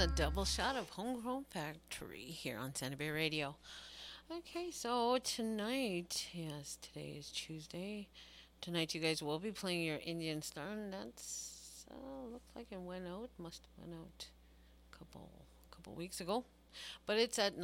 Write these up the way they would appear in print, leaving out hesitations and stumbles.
a double shot of Homegrown Factory here on Santa Bay Radio. Okay, so tonight, yes, today is Tuesday. Tonight, you guys will be playing your Indian Star, and that's looks like it went out. Must have went out a couple weeks ago, but it's at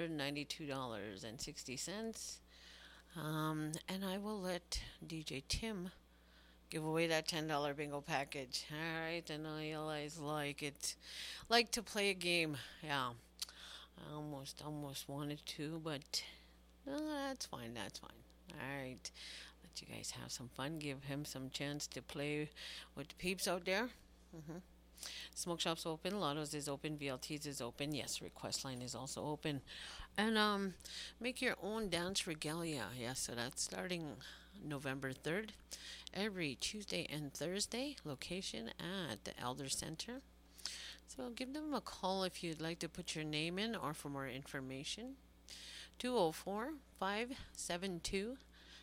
$992.60. And I will let DJ Tim give away that $10 bingo package. All right, and I always like to play a game. Yeah, I almost wanted to, but no, that's fine. That's fine. All right, let you guys have some fun. Give him some chance to play with the peeps out there. hmm Smoke shop's open, Lotto's is open, VLT's is open. Yes, request line is also open, and make your own dance regalia. Yes, so that's starting November 3rd, every Tuesday and Thursday. Location at the Elder Center. So give them a call if you'd like to put your name in or for more information. 204 572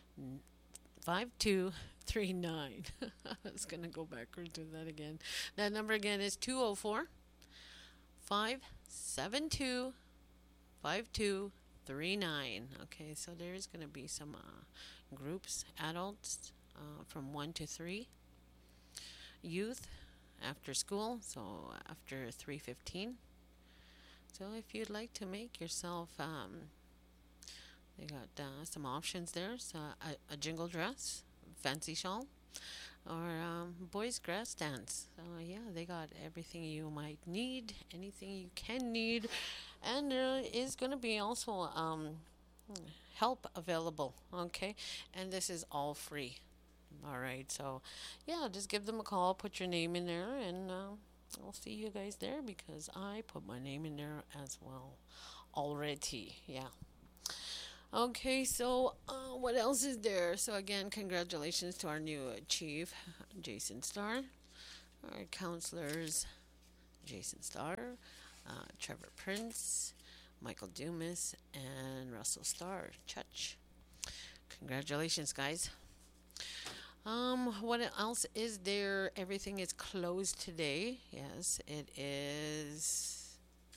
5239. I was going to go backwards to that again. That number again is 204 572 5239. Okay, so there is going to be some groups, adults from 1 to 3, youth after school, so after 3:15. So if you'd like to make yourself, they got some options there. So a jingle dress, fancy shawl, or boys grass dance. So yeah, they got everything you might need, anything you can need, and there is going to be also help available. Okay, and this is all free. All right, so yeah, just give them a call, put your name in there, and I'll see you guys there because I put my name in there as well already. Yeah. Okay, so what else is there? So again, congratulations to our new chief, Jason Starr, our counselors, Jason Starr, Trevor Prince, Michael Dumas, and Russell Starr, Church. Congratulations, guys. What else is there? Everything is closed today. Yes, it is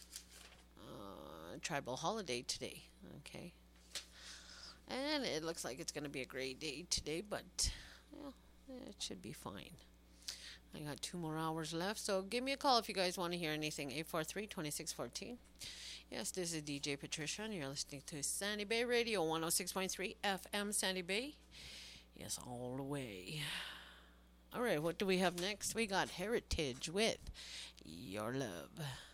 tribal holiday today. Okay. And it looks like it's going to be a great day today, but yeah, it should be fine. I got 2 more hours left, so give me a call if you guys want to hear anything. 843-2614. Yes, this is DJ Patricia, and you're listening to Sandy Bay Radio, 106.3 FM Sandy Bay. Yes, all the way. All right, what do we have next? We got Heritage with Your Love.